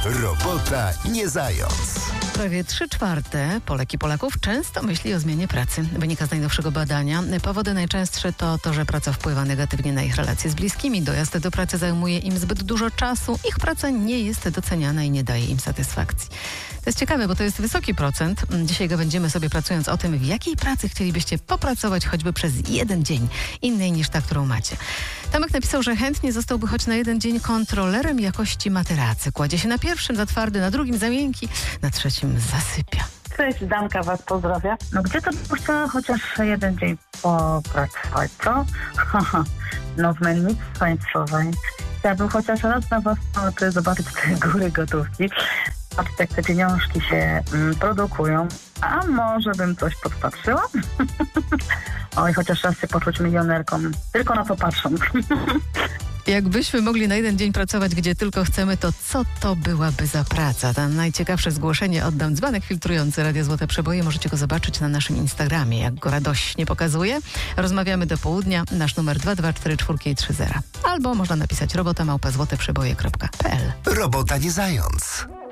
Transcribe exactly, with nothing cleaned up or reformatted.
Robota nie zając. Prawie trzy czwarte Polek i Polaków często myśli o zmianie pracy. Wynika z najnowszego badania. Powody najczęstsze to to, że praca wpływa negatywnie na ich relacje z bliskimi, dojazd do pracy zajmuje im zbyt dużo czasu, ich praca nie jest doceniana i nie daje im satysfakcji. To jest ciekawe, bo to jest wysoki procent. Dzisiaj będziemy sobie pracując o tym, w jakiej pracy chcielibyście popracować choćby przez jeden dzień, innej niż ta, którą macie. Tomek napisał, że chętnie zostałby choć na jeden dzień kontrolerem jakości materacy. Kładzie się na pierwszym za twardy, na drugim za miękki, na trzecim zasypia. Cześć, Danka was pozdrawia. No gdzie to by chciała chociaż jeden dzień popracować, co? No w mennicy państwowej. Chciałabym chociaż raz na własne oczy zobaczyć te góry gotówki. Patrzcie, jak te pieniążki się mm, produkują. A może bym coś podpatrzyła? Oj, chociaż raz się poczuć milionerką. Tylko na to patrzą. Jakbyśmy mogli na jeden dzień pracować, gdzie tylko chcemy, to co to byłaby za praca? To najciekawsze zgłoszenie oddam. Dzbanek filtrujący Radio Złote Przeboje. Możecie go zobaczyć na naszym Instagramie, jak go radośnie pokazuje. Rozmawiamy do południa. Nasz numer dwa dwa cztery cztery trzy zero. Albo można napisać robota małpa złote przeboje kropka p l. Robota nie zając.